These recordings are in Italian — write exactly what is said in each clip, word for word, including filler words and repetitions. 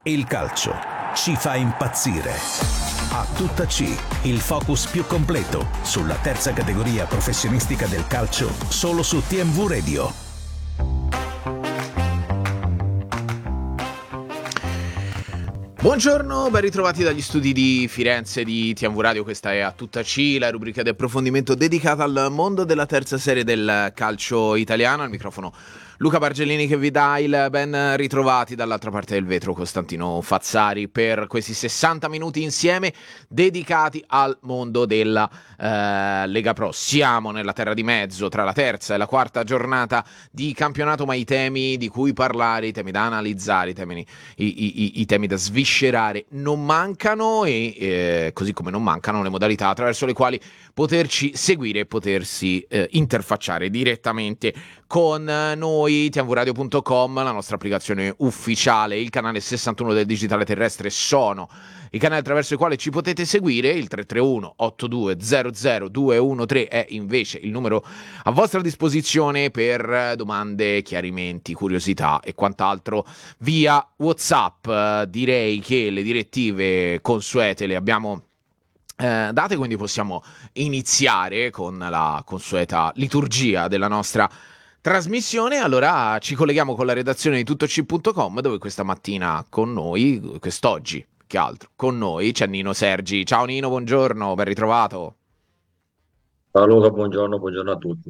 Il calcio ci fa impazzire. A tutta C, il focus più completo sulla terza categoria professionistica del calcio, solo su T M V Radio. Buongiorno, ben ritrovati dagli studi di Firenze di T M V Radio. Questa è A Tutta C, la rubrica di approfondimento dedicata al mondo della terza serie del calcio italiano. Al microfono Luca Bargellini che vi dà il ben ritrovati, dall'altra parte del vetro Costantino Fazzari, per questi sessanta minuti insieme dedicati al mondo della eh, Lega Pro. Siamo nella terra di mezzo tra la terza e la quarta giornata di campionato, ma i temi di cui parlare, i temi da analizzare, i temi, i, i, i temi da sviscerare non mancano, e eh, così come non mancano le modalità attraverso le quali poterci seguire e potersi eh, interfacciare direttamente con noi. T M V radio punto com, la nostra applicazione ufficiale, il canale sessantuno del digitale terrestre sono i canali attraverso i quali ci potete seguire. Il tre tre uno otto due zero zero due uno tre è invece il numero a vostra disposizione per domande, chiarimenti, curiosità e quant'altro via WhatsApp. Direi che le direttive consuete le abbiamo Eh, date, quindi possiamo iniziare con la consueta liturgia della nostra trasmissione. Allora ci colleghiamo con la redazione di tuttoc punto com, dove questa mattina con noi, quest'oggi che altro, con noi c'è Nino Sergi. Ciao Nino, buongiorno, ben ritrovato. Ciao Luca, buongiorno, buongiorno a tutti.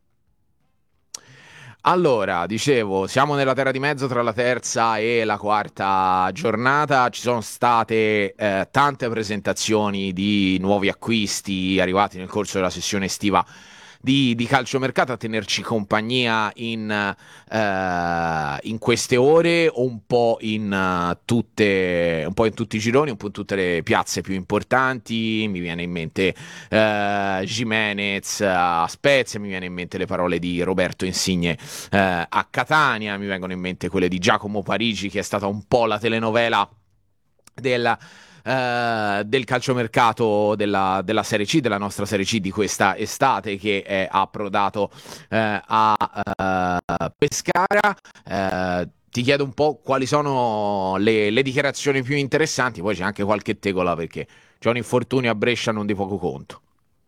Allora, dicevo, siamo nella terra di mezzo tra la terza e la quarta giornata. Ci sono state eh, tante presentazioni di nuovi acquisti arrivati nel corso della sessione estiva di, di calciomercato a tenerci compagnia in, eh, in queste ore, o un po' in uh, tutte, un po' in tutti i gironi, un po' in tutte le piazze più importanti. Mi viene in mente eh, Gimenez a Spezia, mi viene in mente le parole di Roberto Insigne eh, a Catania, mi vengono in mente quelle di Giacomo Parigi, che è stata un po' la telenovela della Uh, del calciomercato della, della Serie C, della nostra Serie C di questa estate, che è approdato uh, a uh, Pescara. Uh, ti chiedo un po' quali sono le, le dichiarazioni più interessanti, poi c'è anche qualche tegola perché c'è un infortunio a Brescia non di poco conto.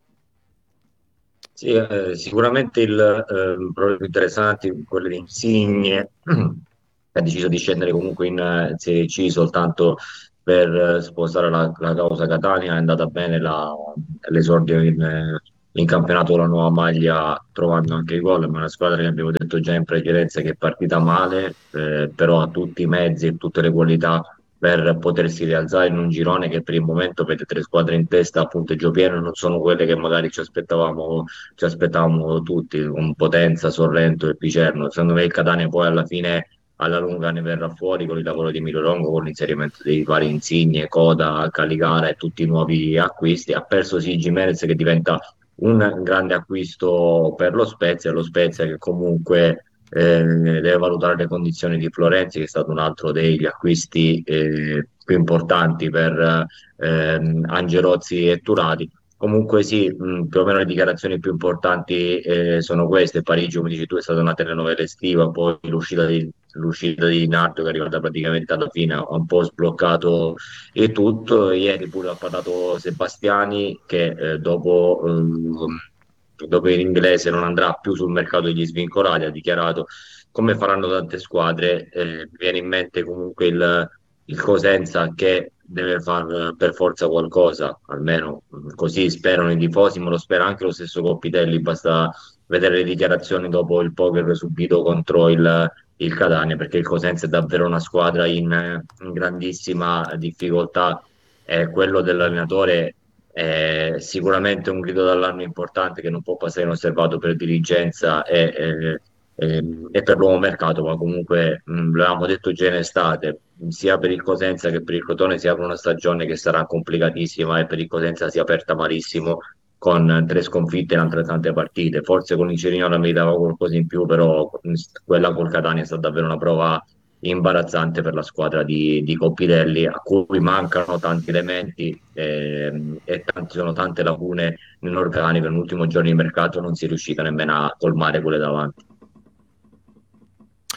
Sì, eh, sicuramente il eh, problema più interessante, quello di Insigne, che ha deciso di scendere comunque in eh, Serie C soltanto per eh, sposare la, la causa Catania. È andata bene la- l'esordio in, eh, in campionato con la nuova maglia, trovando anche i gol, ma è una squadra che abbiamo detto già in precedenza che è partita male, eh, però ha tutti i mezzi e tutte le qualità per potersi rialzare in un girone che per il momento vede tre squadre in testa a punteggio pieno. Non sono quelle che magari ci aspettavamo, ci aspettavamo tutti, con Potenza, Sorrento e Picerno. Secondo me il Catania poi alla fine, alla lunga, ne verrà fuori con il lavoro di Emilio Longo, con l'inserimento dei vari Insigne, Coda, Caligara e tutti i nuovi acquisti. Ha perso sì Gimenez, che diventa un grande acquisto per lo Spezia, lo Spezia che comunque eh, deve valutare le condizioni di Florenzi, che è stato un altro degli acquisti eh, più importanti per ehm, Angelozzi e Turati. Comunque sì, mh, più o meno le dichiarazioni più importanti eh, sono queste. Parigi, come dici tu, è stata una telenovela estiva, poi l'uscita di, l'uscita di Nardo, che è arrivata praticamente alla fine, ha un po' sbloccato il tutto. Ieri pure ha parlato Sebastiani, che eh, dopo, ehm, dopo l'inglese non andrà più sul mercato degli svincolati. Ha dichiarato, come faranno tante squadre, eh, viene in mente comunque il, il Cosenza che deve far per forza qualcosa, almeno così sperano i tifosi, ma lo spera anche lo stesso Coppitelli. Basta vedere le dichiarazioni dopo il poker subito contro il, il Catania, perché il Cosenza è davvero una squadra in, in grandissima difficoltà. E quello dell'allenatore è sicuramente un grido d'allarme importante che non può passare inosservato per dirigenza e, e- e- e per l'uomo mercato. Ma comunque mh, l'avevamo detto già in estate, sia per il Cosenza che per il Crotone si apre una stagione che sarà complicatissima, e per il Cosenza si è aperta malissimo con tre sconfitte in altrettante partite. Forse con il Cerignola meritava qualcosa in più, però mh, quella col Catania è stata davvero una prova imbarazzante per la squadra di, di Coppidelli, a cui mancano tanti elementi ehm, e tanti, sono tante lacune nell'organico. Nell'ultimo giorno di mercato non si è riuscita nemmeno a colmare quelle davanti.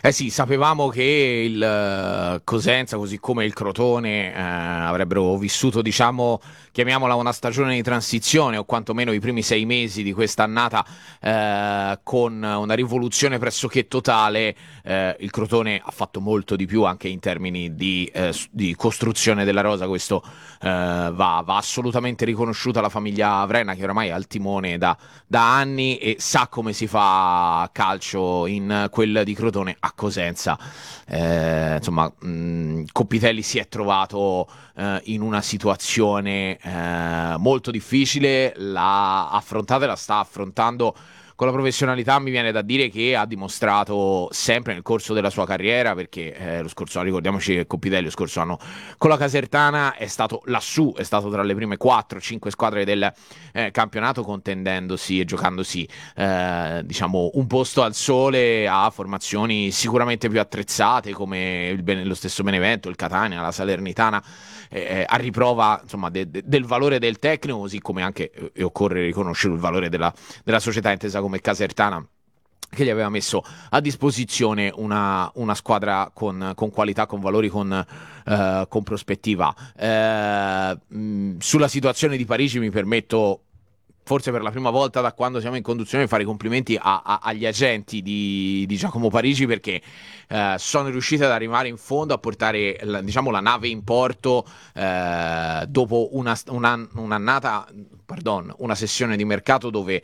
Eh sì, sapevamo che il eh, Cosenza, così come il Crotone, eh, avrebbero vissuto, diciamo, chiamiamola una stagione di transizione, o quantomeno i primi sei mesi di quest'annata eh, con una rivoluzione pressoché totale. Eh, il Crotone ha fatto molto di più anche in termini di, eh, s- di costruzione della rosa, questo eh, va, va assolutamente riconosciuta alla famiglia Vrena, che oramai è al timone da da anni e sa come si fa calcio in quel di Crotone a Cosenza. Eh, insomma, mh, Coppitelli si è trovato eh, in una situazione eh, molto difficile, l'ha affrontata e la sta affrontando con la professionalità. Mi viene da dire che ha dimostrato sempre nel corso della sua carriera, perché eh, lo scorso anno, ricordiamoci che Coppitelli lo scorso anno con la Casertana è stato lassù, è stato tra le prime quattro cinque squadre del eh, campionato, contendendosi e giocandosi eh, diciamo un posto al sole a formazioni sicuramente più attrezzate come il Bene- lo stesso Benevento, il Catania, la Salernitana, eh, a riprova insomma de- de- del valore del tecnico, così come anche, eh, e occorre riconoscere il valore della, della società intesa come Casertana, che gli aveva messo a disposizione una, una squadra con, con qualità, con valori, con, eh, con prospettiva. Eh, mh, sulla situazione di Parigi mi permetto, forse per la prima volta da quando siamo in conduzione, di fare i complimenti a, a, agli agenti di, di Giacomo Parigi, perché eh, sono riusciti ad arrivare in fondo a portare la, diciamo, la nave in porto eh, dopo una, una, un'annata, pardon, una sessione di mercato dove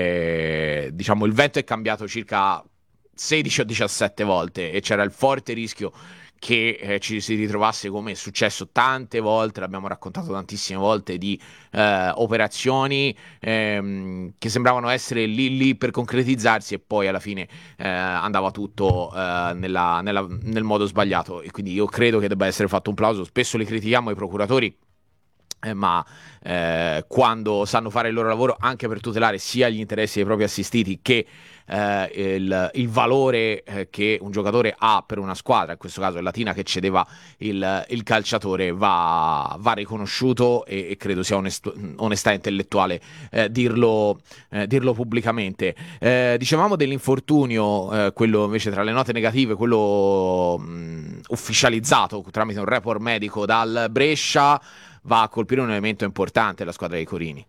eh, diciamo il vento è cambiato circa sedici o diciassette volte e c'era il forte rischio che eh, ci si ritrovasse, come è successo tante volte, l'abbiamo raccontato tantissime volte, di eh, operazioni ehm, che sembravano essere lì lì per concretizzarsi e poi alla fine eh, andava tutto eh, nella, nella, nel modo sbagliato. E quindi io credo che debba essere fatto un plauso. Spesso li critichiamo i procuratori, eh, ma eh, quando sanno fare il loro lavoro anche per tutelare sia gli interessi dei propri assistiti che eh, il, il valore eh, che un giocatore ha per una squadra, in questo caso è Latina che cedeva il, il calciatore, va, va riconosciuto, e, e credo sia onesto, onestà intellettuale eh, dirlo, eh, dirlo pubblicamente. Eh, dicevamo dell'infortunio, eh, quello invece tra le note negative, quello mh, ufficializzato tramite un report medico dal Brescia, va a colpire un elemento importante la squadra dei Corini.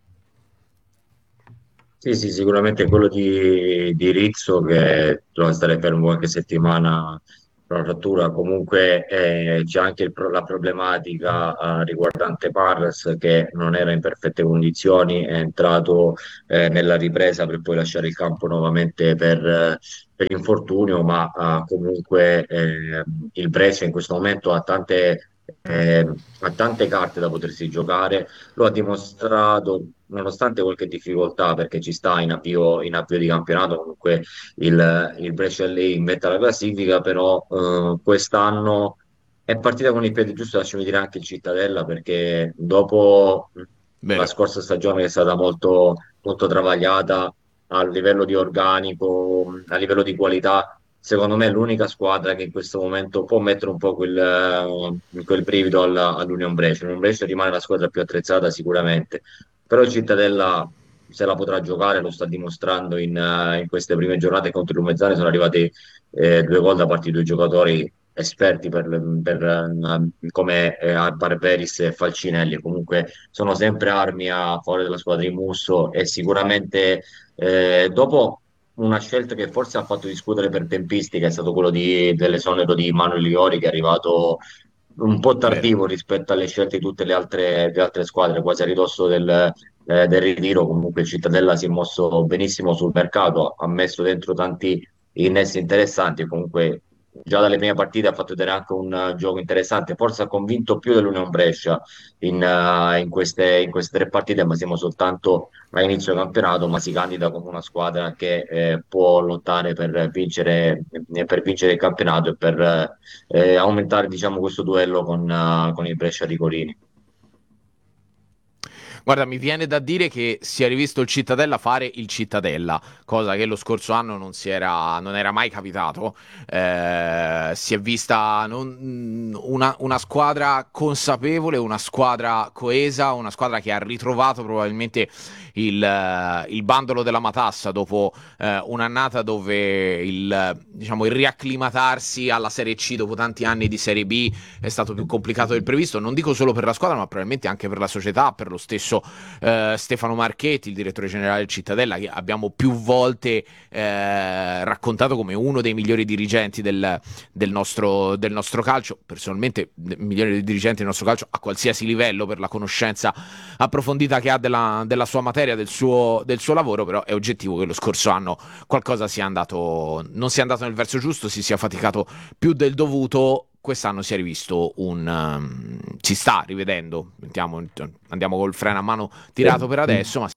Sì, sì, sicuramente quello di, di Rizzo che doveva stare fermo qualche settimana per una frattura. Comunque eh, c'è anche il pro- la problematica eh, riguardante Parras che non era in perfette condizioni, è entrato eh, nella ripresa per poi lasciare il campo nuovamente per, eh, per infortunio, ma eh, comunque eh, il Brescia in questo momento ha tante, eh, ha tante carte da potersi giocare, lo ha dimostrato nonostante qualche difficoltà perché ci sta in avvio, in avvio di campionato, comunque il, il Brescia è lì in vetta alla classifica, però eh, quest'anno è partita con il piede giusto, lasciami dire anche il Cittadella, perché dopo la Vero. scorsa stagione che è stata molto, molto travagliata a livello di organico, a livello di qualità, secondo me è l'unica squadra che in questo momento può mettere un po' quel, eh, quel brivido alla- all'Union Brescia. L'Union Brescia rimane la squadra più attrezzata sicuramente, però il Cittadella se la potrà giocare, lo sta dimostrando in, eh, in queste prime giornate contro il Lumezzane. Sono arrivati eh, due gol da parte di due giocatori esperti per, per, eh, come eh, Barberis e Falcinelli. Comunque sono sempre armi a favore della squadra di Musso e sicuramente eh, dopo una scelta che forse ha fatto discutere per tempistica è stato quello di, dell'esonero di Manuel Liori, che è arrivato un po' Vero. tardivo rispetto alle scelte di tutte le altre, le altre squadre, quasi a ridosso del, eh, del ritiro. Comunque il Cittadella si è mosso benissimo sul mercato, ha messo dentro tanti innesti interessanti, comunque già dalle prime partite ha fatto vedere anche un uh, gioco interessante, forse ha convinto più dell'Union Brescia in, uh, in queste, in queste tre partite, ma siamo soltanto a inizio campionato, ma si candida come una squadra che eh, può lottare per vincere, eh, per vincere il campionato e per eh, aumentare diciamo, questo duello con, uh, con il Brescia di Corini. Guarda, mi viene da dire che si è rivisto il Cittadella fare il Cittadella, cosa che lo scorso anno non si era, non era mai capitato. Eh, si è vista non- una, una squadra consapevole, una squadra coesa, una squadra che ha ritrovato probabilmente il, eh, il bandolo della matassa dopo eh, un'annata dove il, diciamo, il riacclimatarsi alla Serie C dopo tanti anni di Serie B è stato più complicato del previsto, non dico solo per la squadra, ma probabilmente anche per la società, per lo stesso eh, Stefano Marchetti, il direttore generale del Cittadella, che abbiamo più volte eh, raccontato come uno dei migliori dirigenti del, del, nostro, del nostro calcio, personalmente migliori dirigenti del nostro calcio a qualsiasi livello per la conoscenza approfondita che ha della, della sua materia, del suo, del suo lavoro. Però è oggettivo che lo scorso anno qualcosa sia andato, non sia andato nel verso giusto, si sia faticato più del dovuto. Quest'anno si è rivisto un um, si sta rivedendo, andiamo, andiamo col freno a mano tirato per adesso, ma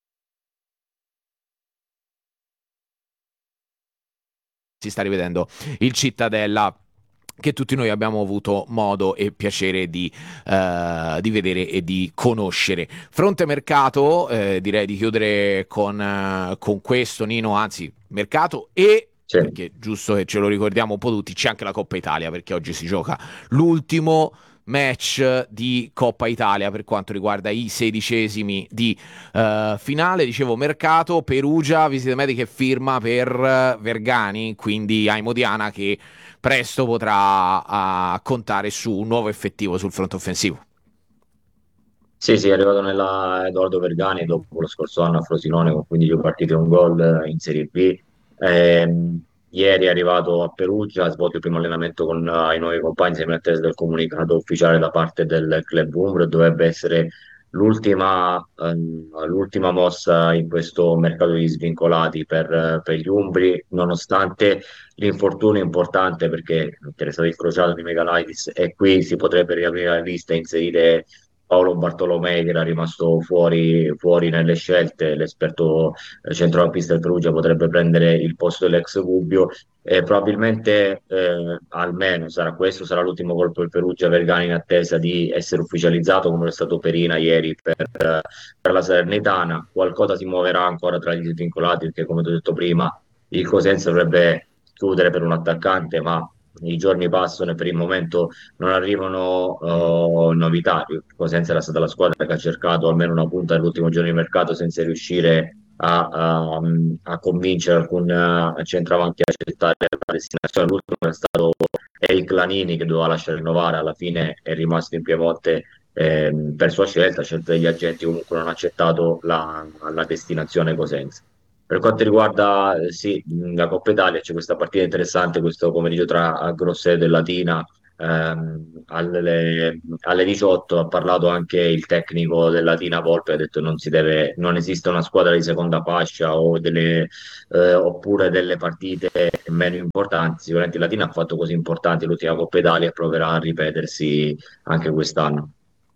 si sta rivedendo il Cittadella, che tutti noi abbiamo avuto modo e piacere di, uh, di vedere e di conoscere. Fronte mercato, eh, direi di chiudere con, uh, con questo, Nino, anzi mercato e Sì. perché giusto che ce lo ricordiamo un po' tutti, c'è anche la Coppa Italia, perché oggi si gioca l'ultimo match di Coppa Italia per quanto riguarda i sedicesimi di uh, finale. Dicevo mercato, Perugia, visite mediche, firma per uh, Vergani, quindi Aimo Diana, che presto potrà uh, contare su un nuovo effettivo sul fronte offensivo. Sì, sì, è arrivato nella Edoardo Vergani dopo lo scorso anno a Frosinone con quindici partite e un gol in Serie B. Ehm, ieri è arrivato a Perugia, ha svolto il primo allenamento con eh, i nuovi compagni, insieme in attesa del comunicato ufficiale da parte del club Umbro. Dovrebbe essere l'ultima ehm, l'ultima mossa in questo mercato di svincolati per, eh, per gli Umbri, nonostante l'infortunio importante, perché interessato il crociato di Megalaitis, e qui si potrebbe riaprire la lista e inserire Paolo Bartolomei, che era rimasto fuori, fuori nelle scelte. L'esperto eh, centrocampista del Perugia potrebbe prendere il posto dell'ex Gubbio, e probabilmente eh, almeno sarà questo, sarà l'ultimo colpo del Perugia. Vergani in attesa di essere ufficializzato, come è stato Perina ieri per, eh, per la Salernitana. Qualcosa si muoverà ancora tra gli svincolati, perché come ti ho detto prima il Cosenza dovrebbe chiudere per un attaccante, ma i giorni passano e per il momento non arrivano uh, novità. Il Cosenza era stata la squadra che ha cercato almeno una punta nell'ultimo giorno di mercato senza riuscire a, a, a convincere alcun uh, centravanti a accettare la destinazione. L'ultimo è stato Eric Lanini, che doveva lasciare rinnovare, alla fine è rimasto in Piemonte ehm, per sua scelta. Scelta degli agenti, comunque non ha accettato la, la destinazione Cosenza. Per quanto riguarda eh, sì, la Coppa Italia, c'è questa partita interessante questo pomeriggio tra Grosseto e Latina ehm, alle, alle diciotto. Ha parlato anche il tecnico del Latina Volpe, ha detto non si deve, non esiste una squadra di seconda fascia o delle, eh, oppure delle partite meno importanti. Sicuramente il Latina ha fatto cose importanti l'ultima Coppa Italia e proverà a ripetersi anche quest'anno.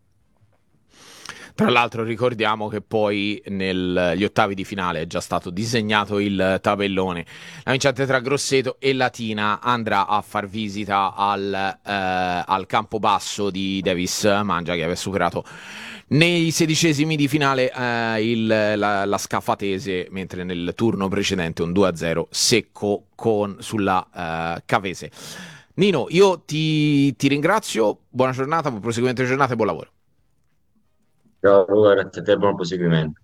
Tra l'altro ricordiamo che poi negli ottavi di finale è già stato disegnato il tabellone. La vincente tra Grosseto e Latina andrà a far visita al, eh, al Campobasso di Davis Mangia, che aveva superato nei sedicesimi di finale eh, il, la, la Scafatese, mentre nel turno precedente un due a zero secco con, sulla eh, Cavese. Nino, io ti, ti ringrazio, buona giornata, buon proseguimento di giornata e buon lavoro. Ciao Luca, grazie a te, buon proseguimento.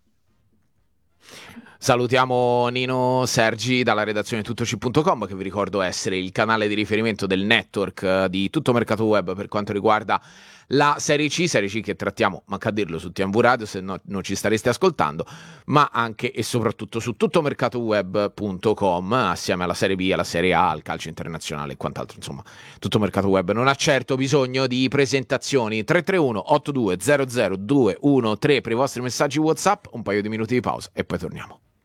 Salutiamo Nino Sergi dalla redazione tuttoci punto com, che vi ricordo essere il canale di riferimento del network di Tutto Mercato Web per quanto riguarda la Serie C, Serie C che trattiamo, manca a dirlo, su T M V Radio, se no non ci stareste ascoltando, ma anche e soprattutto su tuttomercatoweb punto com, assieme alla Serie B, alla Serie A, al calcio internazionale e quant'altro. Insomma, Tutto Mercato Web non ha certo bisogno di presentazioni. Tre tre uno otto due zero zero due uno tre per i vostri messaggi WhatsApp, un paio di minuti di pausa e poi torniamo.